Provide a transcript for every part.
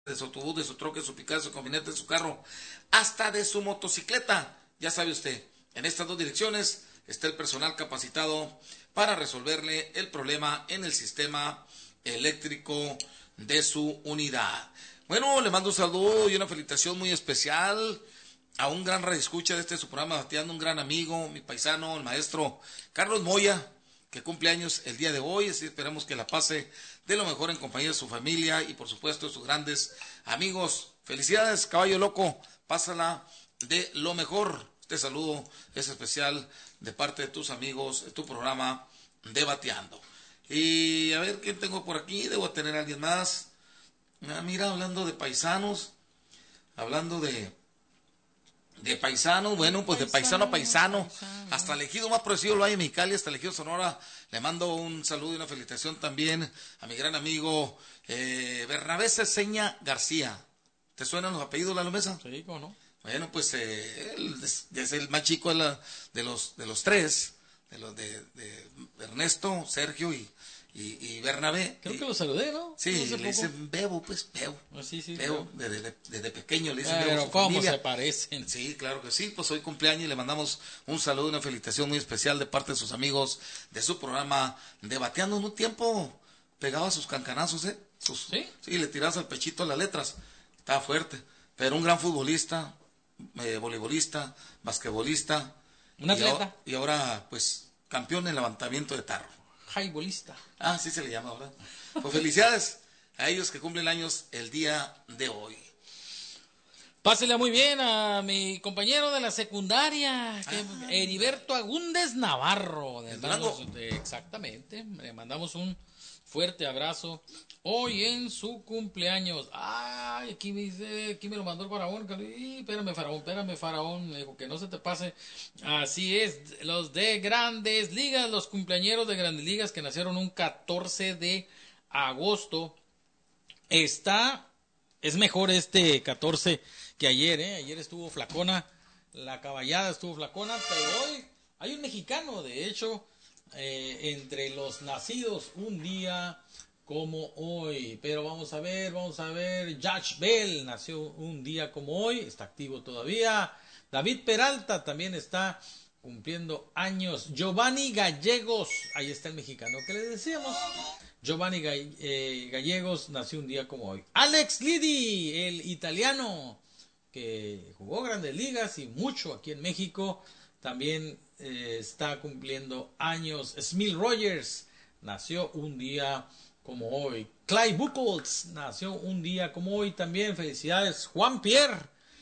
de su autobús, de su troque, de su picada, de su camioneta, de su carro, hasta de su motocicleta. Ya sabe usted, en estas dos direcciones está el personal capacitado para resolverle el problema en el sistema eléctrico de su unidad. Bueno, le mando un saludo y una felicitación muy especial a un gran radioescucha de su programa Bateando, un gran amigo, mi paisano, el maestro Carlos Moya, que cumple años el día de hoy, así esperamos que la pase de lo mejor en compañía de su familia y por supuesto de sus grandes amigos. Felicidades, caballo loco, pásala de lo mejor. Este saludo es especial de parte de tus amigos, de tu programa de Bateando. Y a ver, ¿quién tengo por aquí? Debo tener a alguien más. Mira, hablando de paisanos, hablando de paisano, bueno, pues de paisano a paisano, hasta el ejido más progresivo del Valle Mexicali, hasta el ejido Sonora, le mando un saludo y una felicitación también a mi gran amigo Bernabé Ceseña García. ¿Te suenan los apellidos, la Mesa? Sí, ¿cómo no? Bueno, pues él es el más chico de los tres, de Ernesto, Sergio y Bernabé. Creo que lo saludé, ¿no? Sí, le dicen Bebo, pues Bebo. Sí, Bebo, Bebo. Desde pequeño le dicen Bebo. Pero cómo familia se parecen. Sí, claro que sí, pues hoy cumpleaños y le mandamos un saludo y una felicitación muy especial de parte de sus amigos de su programa Debateando. En un tiempo pegaba sus cancanazos, ¿eh? ¿Sí? Sí, le tirabas al pechito las letras. Estaba fuerte, pero un gran futbolista, voleibolista, basquetbolista. Un atleta. Y ahora, pues, campeón en levantamiento de tarro. Highbolista. Ah, sí se le llama, ¿verdad? Pues felicidades a ellos que cumplen años el día de hoy. Pásela muy bien a mi compañero de la secundaria, Heriberto Agúndez Navarro. Exactamente. Le mandamos un fuerte abrazo hoy en su cumpleaños. Ay, aquí me lo mandó el faraón. Espérame, faraón. Me dijo que no se te pase. Así es, los de Grandes Ligas, los cumpleañeros de Grandes Ligas que nacieron un 14 de agosto. Es mejor este 14 que ayer, Ayer estuvo flacona, la caballada estuvo flacona, pero hoy hay un mexicano, de hecho, entre los nacidos un día como hoy. Pero vamos a ver, Josh Bell nació un día como hoy, está activo todavía. David Peralta también está cumpliendo años. Giovanni Gallegos, ahí está el mexicano que le decíamos. Giovanni Gallegos nació un día como hoy. Alex Liddy, el italiano que jugó Grandes Ligas y mucho aquí en México, también está cumpliendo años. Smil Rogers nació un día como hoy. Clyde Buchholz nació un día como hoy también. Felicidades. Juan Pierre,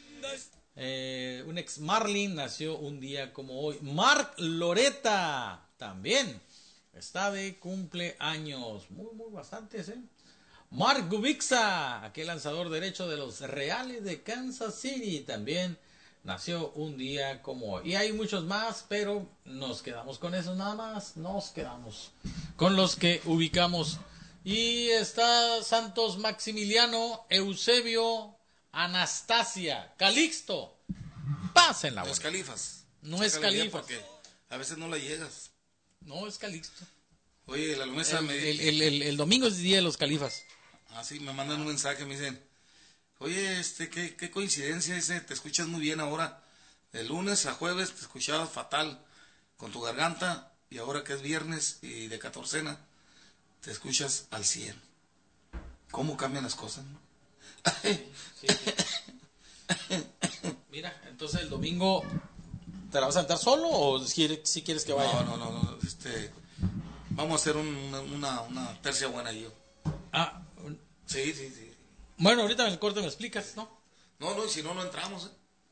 un ex Marlin, nació un día como hoy. Mark Loretta también está de cumpleaños. Muy bastantes, Mark Kubica, aquel lanzador derecho de los Reales de Kansas City, también nació un día como hoy. Y hay muchos más, pero nos quedamos con esos nada más. Nos quedamos con los que ubicamos. Y está Santos Maximiliano, Eusebio, Anastasia, Calixto. Pásenla. No es Califas. No es Califas. Porque a veces no la llegas. No es Calixto. Oye, la Lomesa el domingo es el día de los Califas. Ah, sí, me mandan un mensaje, me dicen, oye, qué coincidencia, te escuchas muy bien ahora. De lunes a jueves te escuchabas fatal con tu garganta y ahora que es viernes y de catorcena te escuchas al 100. ¿Cómo cambian las cosas? Sí. Mira, entonces el domingo, ¿te la vas a sentar solo o si quieres que vaya? No, vamos a hacer una tercia buena y yo. Ah, sí. Bueno, ahorita en el corte me explicas, ¿no? No, y si no entramos,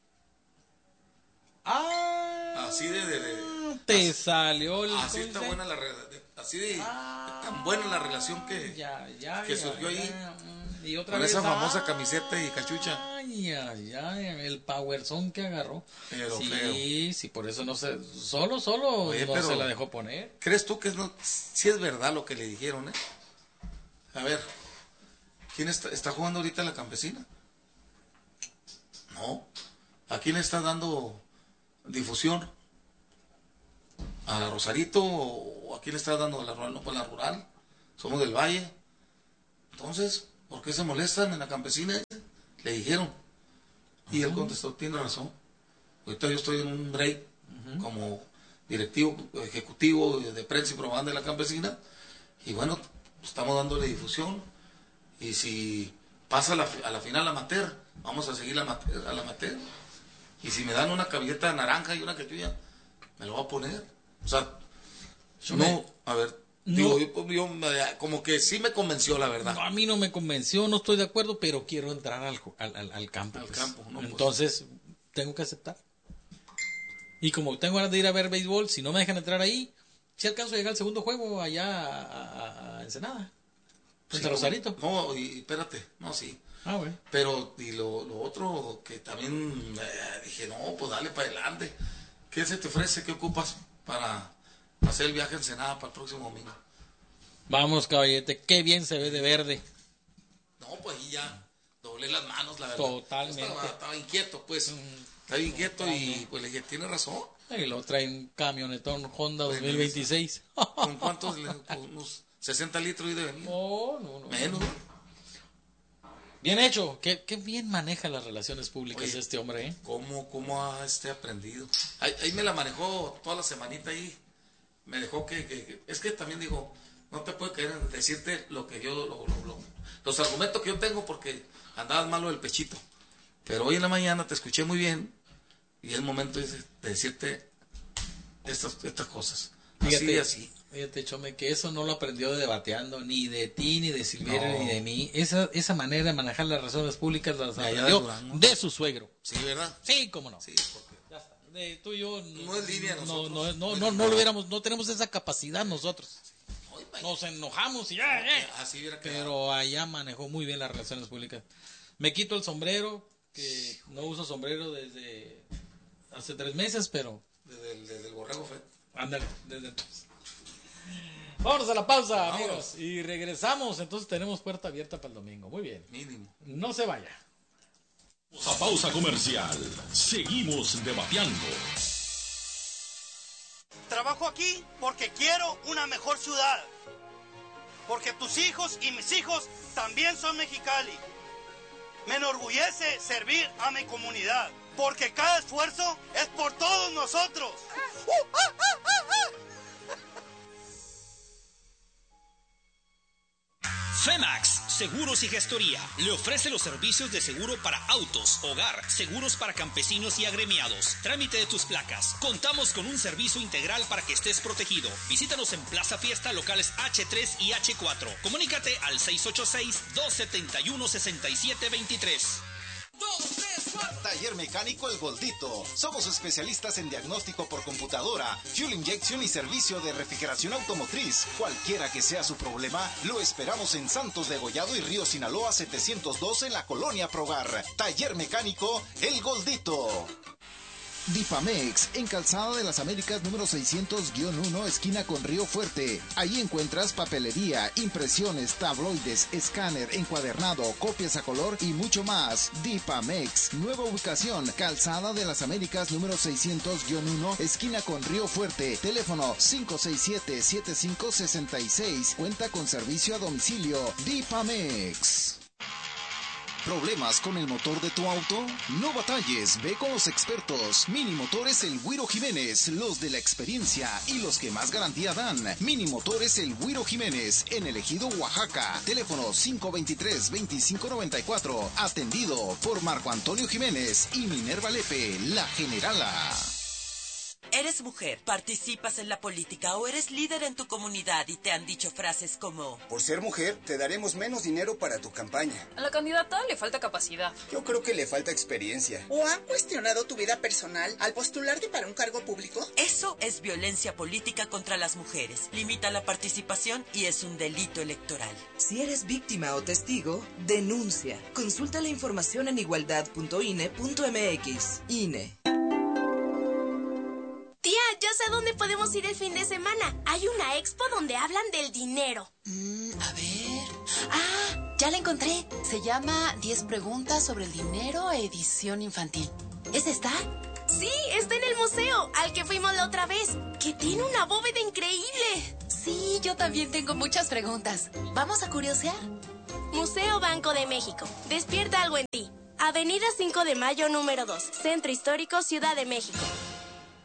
Así te salió el... Así está buena la tan buena la relación que surgió ahí. Y otra con vez, esa famosa camiseta y cachucha. El powerzón que agarró. Pero sí, feo. Sí, por eso no se... Solo Oye, no se la dejó poner. ¿Crees tú que sí es verdad lo que le dijeron, A ver, ¿quién está jugando ahorita la Campesina? No. ¿A quién le está dando difusión? ¿A la Rosarito o a quién le está dando la rural? No, pues la rural. Somos del Valle. Entonces, ¿por qué se molestan en la campesina? Le dijeron. Y él contestó, tiene razón. Ahorita yo estoy en un break como directivo ejecutivo de prensa y propaganda de la campesina. Y bueno, estamos dándole difusión. Y si pasa a la final amateur, vamos a seguir a la amateur. Y si me dan una cabelleta naranja y una cachulla, me lo voy a poner. O sea, a ver, digo, yo como que sí me convenció, la verdad. No, a mí no me convenció, no estoy de acuerdo, pero quiero entrar al campo. Al campo, ¿no? Entonces, tengo que aceptar. Y como tengo ganas de ir a ver béisbol, si no me dejan entrar ahí, si alcanzo a llegar al segundo juego allá a Ensenada. Pues sí, Rosarito. No, y espérate, no, sí. Ah, bueno. Pero, y lo otro que también dije, no, pues dale para adelante. ¿Qué se te ofrece? ¿Qué ocupas para hacer el viaje a Ensenada para el próximo domingo? Vamos, caballete, qué bien se ve de verde. No, pues ahí ya doblé las manos, la verdad. Totalmente. Estaba inquieto, pues. Estaba inquieto y pues le dije, tiene razón. Y lo trae un camionetón Honda Pues, 2026. ¿Con cuántos? Unos 60 litros y de venir. Oh, no. Menos. Bien hecho. Qué bien maneja las relaciones públicas. Oye, este hombre, ¿eh? ¿Cómo ha aprendido? Ahí me la manejó toda la semanita ahí. Me dejó que es que también digo, no te puedo querer decirte lo que yo, los argumentos que yo tengo porque andabas malo del pechito. Pero hoy en la mañana te escuché muy bien y es momento de decirte estas cosas. Así. Fíjate, Chome, que eso no lo aprendió de Bateando, ni de ti, ni de Silveira, ni de mí. Esa manera de manejar las relaciones públicas las aprendió de su suegro. Sí, ¿verdad? Sí, cómo no. Sí, porque ya está. Tú y yo no es línea nosotros. No lo hubiéramos, no tenemos esa capacidad nosotros. Nos enojamos y ya, así hubiera quedado. Pero allá manejó muy bien las relaciones públicas. Me quito el sombrero, que no uso sombrero desde hace 3 meses, pero desde el borrego fue. Ándale, desde entonces. Vámonos a la pausa, amigos, y regresamos. Entonces tenemos puerta abierta para el domingo. Muy bien. Mínimo. No se vaya. A pausa comercial. Seguimos debatiendo. Trabajo aquí porque quiero una mejor ciudad. Porque tus hijos y mis hijos también son Mexicali. Me enorgullece servir a mi comunidad. Porque cada esfuerzo es por todos nosotros. FEMAX, Seguros y Gestoría, le ofrece los servicios de seguro para autos, hogar, seguros para campesinos y agremiados, trámite de tus placas. Contamos con un servicio integral para que estés protegido. Visítanos en Plaza Fiesta, locales H3 y H4. Comunícate al 686-271-6723. Taller Mecánico El Goldito. Somos especialistas en diagnóstico por computadora, fuel injection y servicio de refrigeración automotriz. Cualquiera que sea su problema, lo esperamos en Santos de Gollado y Río Sinaloa 702 en la Colonia Progar. Taller Mecánico El Goldito. Dipamex, en Calzada de las Américas número 600-1, esquina con Río Fuerte. Allí encuentras papelería, impresiones, tabloides, escáner, encuadernado, copias a color y mucho más. Dipamex, nueva ubicación, Calzada de las Américas número 600-1, esquina con Río Fuerte. Teléfono 567-7566. Cuenta con servicio a domicilio. Dipamex. ¿Problemas con el motor de tu auto? No batalles, ve con los expertos. Mini Motores El Güiro Jiménez, los de la experiencia y los que más garantía dan. Mini Motores El Güiro Jiménez, en el Ejido, Oaxaca. Teléfono 523-2594. Atendido por Marco Antonio Jiménez y Minerva Lepe, la generala. ¿Eres mujer, participas en la política o eres líder en tu comunidad y te han dicho frases como: por ser mujer, te daremos menos dinero para tu campaña? A la candidata le falta capacidad. Yo creo que le falta experiencia. ¿O han cuestionado tu vida personal al postularte para un cargo público? Eso es violencia política contra las mujeres. Limita la participación y es un delito electoral. Si eres víctima o testigo, denuncia. Consulta la información en igualdad.ine.mx. INE. Tía, ya sé dónde podemos ir el fin de semana. Hay una expo donde hablan del dinero. A ver... ¡Ah! Ya la encontré. Se llama 10 preguntas sobre el dinero, edición infantil. ¿Es esta? Sí, está en el museo, al que fuimos la otra vez, que tiene una bóveda increíble. Sí, yo también tengo muchas preguntas. ¿Vamos a curiosear? Museo Banco de México. Despierta algo en ti. Avenida 5 de Mayo número 2, Centro Histórico, Ciudad de México.